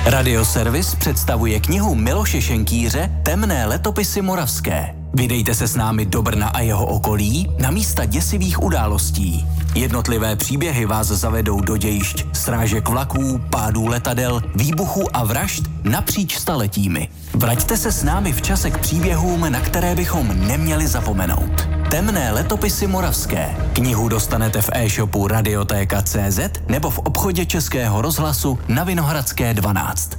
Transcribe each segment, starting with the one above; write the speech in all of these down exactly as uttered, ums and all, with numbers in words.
Radioservis představuje knihu Miloše Šenkýře Temné letopisy moravské. Vydejte se s námi do Brna a jeho okolí na místa děsivých událostí. Jednotlivé příběhy vás zavedou do dějišť srážek vlaků, pádů letadel, výbuchů a vražd napříč staletími. Vraťte se s námi v čase k příběhům, na které bychom neměli zapomenout. Temné letopisy moravské. Knihu dostanete v e-shopu Radiotéka tečka cé zet nebo v obchodě Českého rozhlasu na Vinohradské dvanáct.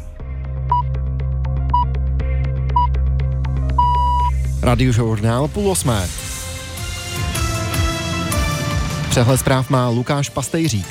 Radiožurnál půl osmé. Přehled zpráv má Lukáš Pastejřík.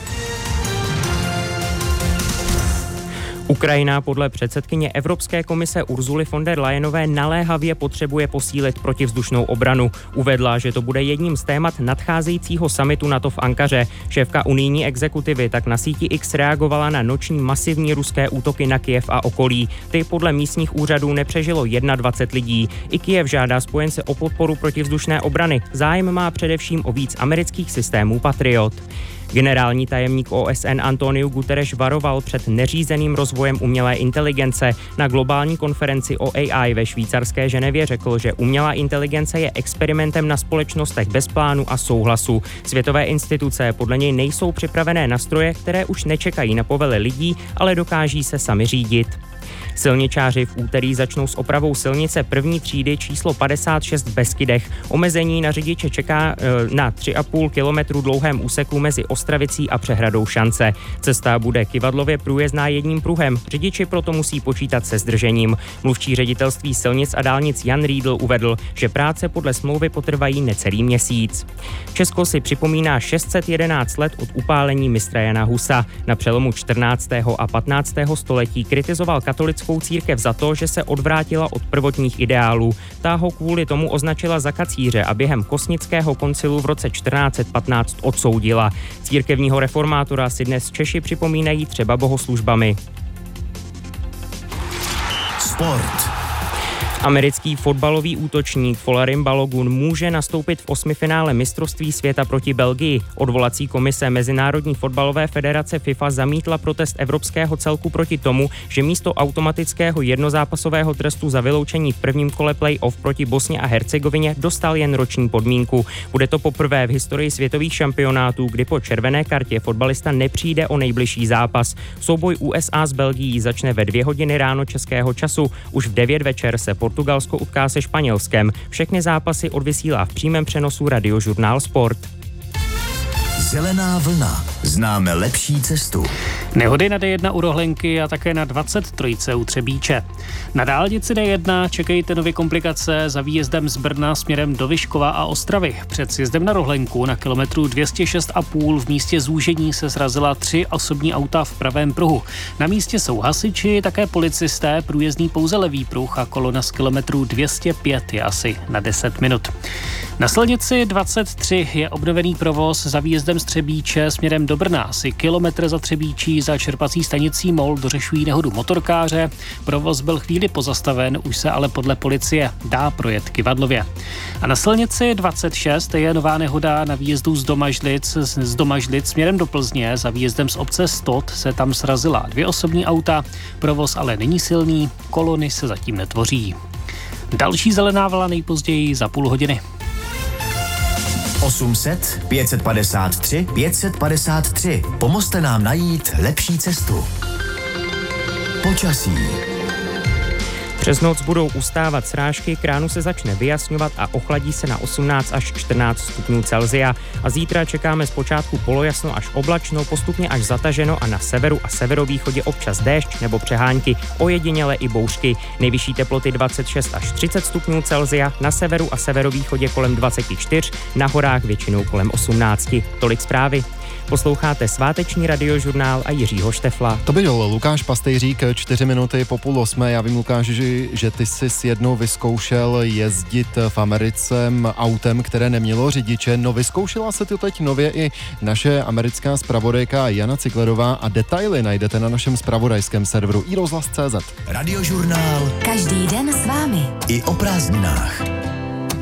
Ukrajina podle předsedkyně Evropské komise Ursuly von der Leyenové naléhavě potřebuje posílit protivzdušnou obranu. Uvedla, že to bude jedním z témat nadcházejícího summitu NATO v Ankaře. Šéfka unijní exekutivy tak na síti X reagovala na noční masivní ruské útoky na Kyjev a okolí. Ty podle místních úřadů nepřežilo dvacet jedna lidí. I Kyjev žádá spojence o podporu protivzdušné obrany. Zájem má především o víc amerických systémů Patriot. Generální tajemník O S N Antonio Guterres varoval před neřízeným rozvojem umělé inteligence. Na globální konferenci o A I ve švýcarské Ženevě řekl, že umělá inteligence je experimentem na společnostech bez plánu a souhlasu. Světové instituce podle něj nejsou připravené na stroje, které už nečekají na povely lidí, ale dokáží se sami řídit. Silničáři v úterý začnou s opravou silnice první třídy číslo padesát šest v Beskydech. Omezení na řidiče čeká e, na tři a půl kilometru dlouhém úseku mezi Ostravicí a přehradou Šance. Cesta bude kyvadlově průjezdná jedním pruhem. Řidiči proto musí počítat se zdržením. Mluvčí ředitelství silnic a dálnic Jan Riedl uvedl, že práce podle smlouvy potrvají necelý měsíc. Česko si připomíná šest set jedenáct let od upálení mistra Jana Husa. Na přelomu čtrnáctého a patnáctého století kritizoval katolickou církev za to, že se odvrátila od prvotních ideálů. Ta ho kvůli tomu označila za kacíře a během Kosnického koncilu v roce čtrnáct set patnáct odsoudila. Církevního reformátora si dnes Češi připomínají třeba bohoslužbami. Sport. Americký fotbalový útočník Folarin Balogun může nastoupit v osmifinále mistrovství světa proti Belgii. Odvolací komise Mezinárodní fotbalové federace FIFA zamítla protest evropského celku proti tomu, že místo automatického jednozápasového trestu za vyloučení v prvním kole play-off proti Bosně a Hercegovině dostal jen roční podmínku. Bude to poprvé v historii světových šampionátů, kdy po červené kartě fotbalista nepřijde o nejbližší zápas. Souboj U S A s Belgií začne ve dvě hodiny ráno českého času. Už v devět večer se Portugalsko utká se Španělskem. Všechny zápasy odvysílá v přímém přenosu Radiožurnál Sport. Zelená vlna. Známe lepší cestu. Nehody na D jedna u Rohlenky a také na dvacet tři u Třebíče. Na dálnici D jedna čekejte nové komplikace za výjezdem z Brna směrem do Vyškova a Ostravy. Před sjezdem na Rohlenku na kilometru dvě stě šest a půl v místě zúžení se srazila tři osobní auta v pravém pruhu. Na místě jsou hasiči, také policisté, průjezdný pouze levý pruh a kolona z kilometru dvě stě pět je asi na deset minut. Na silnici dvacet tři je obnovený provoz za výjezdem z Třebíče směrem do Brna. Asi kilometr za Třebíčí za čerpací stanicí Mol dořešují nehodu motorkáře. Provoz byl chvíli pozastaven, už se ale podle policie dá projet kyvadlově. A na silnici dvacet šest je nová nehoda na výjezdu z Domažlic, z Domažlic směrem do Plzně. Za výjezdem z obce Stot se tam srazila dvě osobní auta. Provoz ale není silný, kolony se zatím netvoří. Další zelená vlna nejpozději za půl hodiny. osm set, pět set padesát tři, pět set padesát tři. Pomozte nám najít lepší cestu. Počasí. Přes noc budou ustávat srážky, k ránu se začne vyjasňovat a ochladí se na osmnáct až čtrnáct stupňů Celsia. A zítra čekáme zpočátku polojasno až oblačno, postupně až zataženo a na severu a severovýchodě občas déšť nebo přehánky, ojediněle i bouřky. Nejvyšší teploty dvacet šest až třicet stupňů Celsia, na severu a severovýchodě kolem dvacet čtyři, na horách většinou kolem osmnáct. Tolik zprávy. Posloucháte sváteční radiožurnál a Jiřího Štefla. To byl Lukáš Pastejřík, čtyři minuty po půl osmé. Já vím, Lukáši, že, že ty jsi s jednou vyzkoušel jezdit v Americe autem, které nemělo řidiče. No vyzkoušela se to teď nově i naše americká zpravodajka Jana Ciklerová a detaily najdete na našem zpravodajském serveru i rozhlas tečka cé zet. Radiožurnál. Každý den s vámi. I o prázdninách.